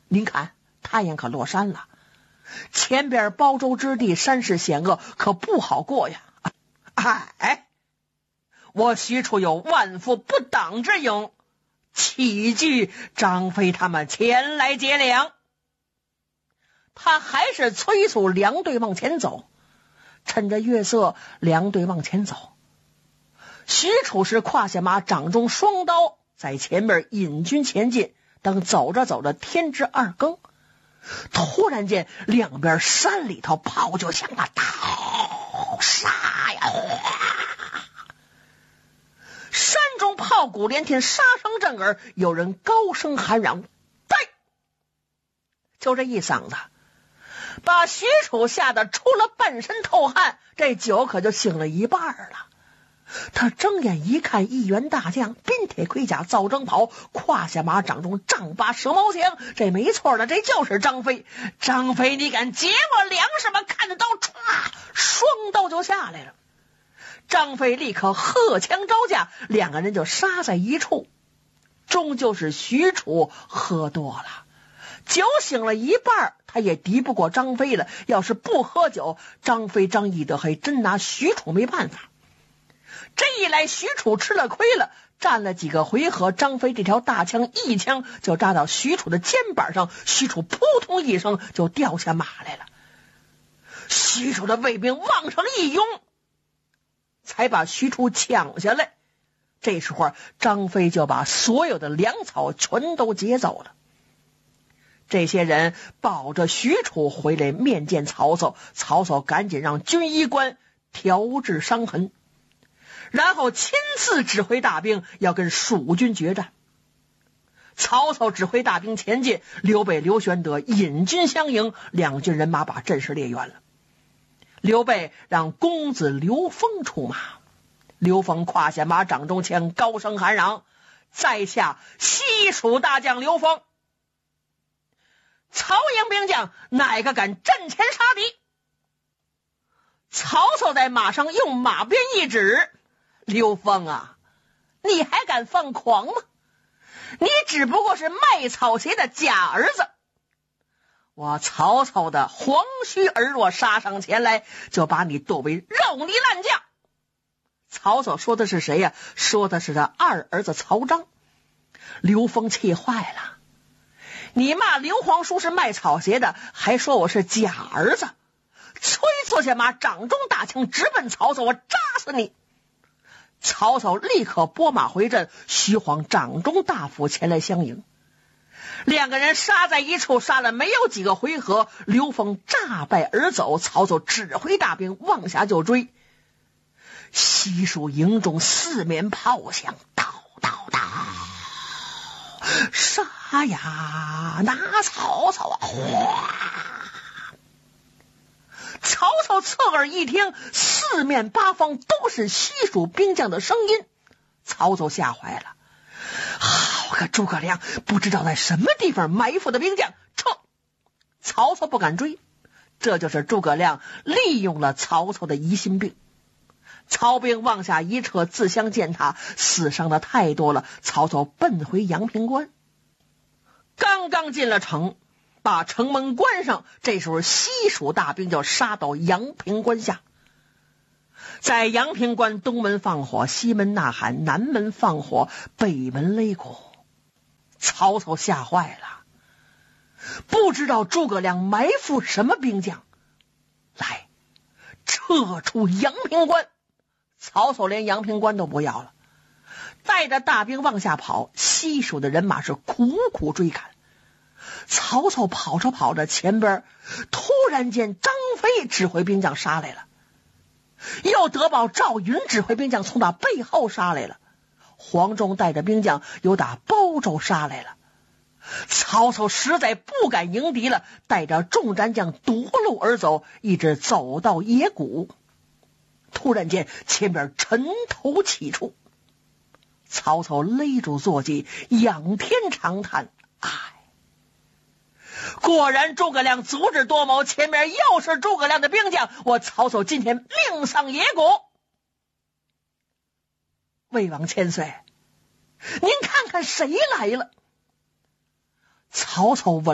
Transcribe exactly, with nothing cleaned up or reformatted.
您看太阳可落山了，前边包州之地山势险恶，可不好过呀。哎，我许褚有万夫不挡之勇，岂惧张飞他们前来劫粮？他还是催促两队往前走。趁着月色，两队往前走。许褚是胯下马，掌中双刀，在前面引军前进。等走着走着，天至二更，突然间两边山里头炮就响了，刀杀呀！山中炮鼓连天，杀声震耳，有人高声喊嚷：“对！”就这一嗓子，把许褚吓得出了半身透汗，这酒可就醒了一半了。他睁眼一看，一员大将，鬓铁盔甲，造征袍，胯下马，掌中丈八蛇矛枪，这没错了，这就是张飞。张飞，你敢劫我粮食吗？看着刀，歘，双刀就下来了。张飞立刻荷枪招架，两个人就杀在一处。终究是许褚喝多了，酒醒了一半，他也敌不过张飞了。要是不喝酒，张飞张翼德还真拿许褚没办法。这一来，许褚吃了亏了，战了几个回合，张飞这条大枪一枪就扎到许褚的肩膀上，许褚扑通一声就掉下马来了。许褚的卫兵往上一拥，才把许褚抢下来。这时候张飞就把所有的粮草全都劫走了。这些人抱着许褚回来面见曹操，曹操赶紧让军医官调治伤痕，然后亲自指挥大兵要跟蜀军决战。曹操指挥大兵前进，刘备、刘玄德引军相迎，两军人马把阵势列圆了。刘备让公子刘封出马，刘封胯下马，掌中枪，高声喊嚷：“在下西蜀大将刘封。”曹营兵将哪个敢阵前杀敌？曹操在马上用马鞭一指：“刘封啊，你还敢放狂吗？你只不过是卖草鞋的假儿子。我曹操的黄须儿若杀上前来，就把你剁为肉泥烂酱。”曹操说的是谁呀？说的是他二儿子曹彰。刘封气坏了，你骂刘皇叔是卖草鞋的，还说我是假儿子，催坐下马，掌中大枪直奔曹操，我扎死你！曹操立刻拨马回阵，徐晃掌中大斧前来相迎。两个人杀在一处，杀了没有几个回合，刘封诈败而走，曹操指挥大兵往下就追。西蜀营中四面炮响，刀刀刀，杀呀，拿曹操啊！哗！曹操侧耳一听，四面八方都是西蜀兵将的声音，曹操吓坏了。好个诸葛亮，不知道在什么地方埋伏的兵将，撤！曹操不敢追，这就是诸葛亮利用了曹操的疑心病。曹兵往下一撤，自相践踏，死伤的太多了。曹操奔回阳平关，刚刚进了城，把城门关上，这时候西蜀大兵就杀到阳平关下。在阳平关东门放火，西门呐喊，南门放火，北门擂鼓。曹操吓坏了，不知道诸葛亮埋伏什么兵将，来撤出阳平关。曹操连阳平关都不要了，带着大兵往下跑，西蜀的人马是苦苦追赶。曹操跑着跑着，前边突然间张飞指挥兵将杀来了，又得报赵云指挥兵将从他背后杀来了，黄忠带着兵将又打包州杀来了。曹操实在不敢迎敌了，带着众战将夺路而走，一直走到野谷。突然间前边尘头起处，曹操勒住坐骑，仰天长叹：“唉！”果然诸葛亮足智多谋，前面又是诸葛亮的兵将，我曹操今天命丧野谷。魏王千岁，您看看谁来了？曹操闻